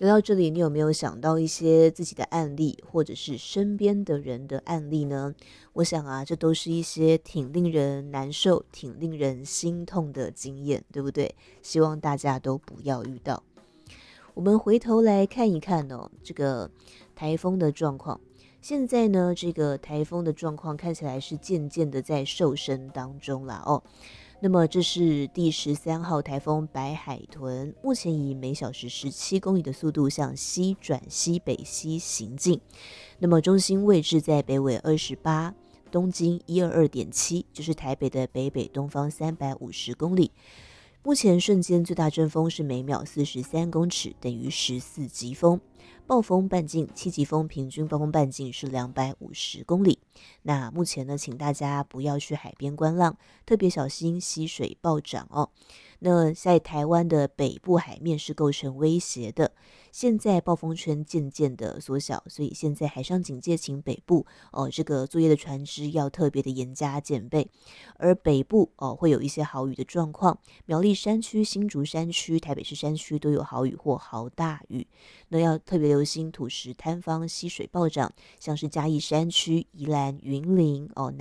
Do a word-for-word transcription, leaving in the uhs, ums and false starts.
聊到这里，你有没有想到一些自己的案例，或者是身边的人的案例呢？我想啊，这都是一些挺令人难受、挺令人心痛的经验，对不对？希望大家都不要遇到。我们回头来看一看哦，这个台风的状况。现在呢，这个台风的状况看起来是渐渐的在瘦身当中啦哦。那么这是第十三号台风白海豚，目前以每小时十七公里的速度向西转西北西行进。那么中心位置在北纬二十八，东经一二二点七，就是台北的北北东方三百五十公里。目前瞬间最大阵风是每秒四十三公尺，等于十四级风。暴风半径七级风，平均暴风半径是两百五十公里。那目前呢，请大家不要去海边观浪，特别小心溪水暴涨哦。那在台湾的北部海面是构成威胁的，现在暴风圈渐渐的缩小，所以现在海上警戒，请北部哦，这个作业的船只要特别的严加检备。而北部哦，会有一些豪雨的状况，苗栗山区、新竹山区、台北市山区都有豪雨或豪大雨。那要特别留心土石坍方、溪水暴涨，像是嘉义山区、宜兰、云林哦、